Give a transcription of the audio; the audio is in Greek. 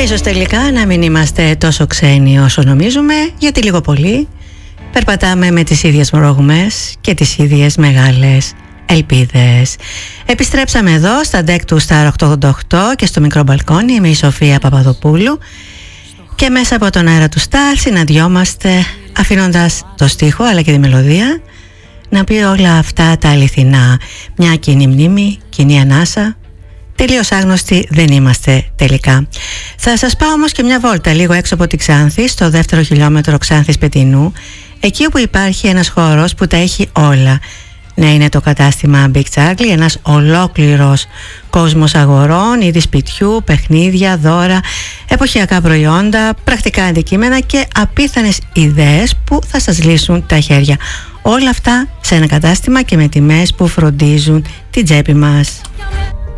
ίσως τελικά να μην είμαστε τόσο ξένοι όσο νομίζουμε, γιατί λίγο πολύ περπατάμε με τις ίδιες ρογμές και τις ίδιες μεγάλες ελπίδες. Επιστρέψαμε εδώ στα ντεκ του Star 888 και στο μικρό μπαλκόνι. Είμαι η Σοφία Παπαδοπούλου και μέσα από τον αέρα του Star συναντιόμαστε αφήνοντας το στίχο αλλά και τη μελωδία να πει όλα αυτά τα αληθινά. Μια κοινή μνήμη, κοινή ανάσα. Τελείως άγνωστοι δεν είμαστε τελικά. Θα σας πάω όμως και μια βόλτα λίγο έξω από τη Ξάνθη, στο δεύτερο χιλιόμετρο Ξάνθης Πετεινού, εκεί όπου υπάρχει ένας χώρος που τα έχει όλα. Ναι, είναι το κατάστημα Big Charlie, ένας ολόκληρος κόσμος αγορών, είδη σπιτιού, παιχνίδια, δώρα, εποχιακά προϊόντα, πρακτικά αντικείμενα και απίθανες ιδέες που θα σας λύσουν τα χέρια. Όλα αυτά σε ένα κατάστημα και με τιμές που φροντίζουν την τσέπη μας.